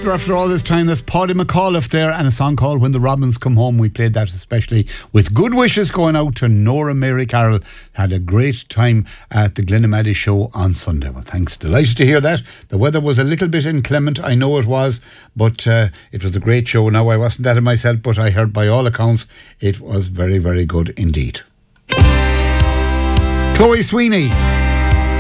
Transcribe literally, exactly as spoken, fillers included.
Together after all this time. There's Paddy McAuliffe there and a song called When the Robins Come Home. We played that especially with good wishes going out to Nora Mary Carroll. Had a great time at the Glenamaddy show on Sunday. Well, thanks. Delighted to hear that. The weather was a little bit inclement, I know it was, but uh, it was a great show. Now, I wasn't at it myself, but I heard by all accounts it was very, very good indeed. Chloe Sweeney.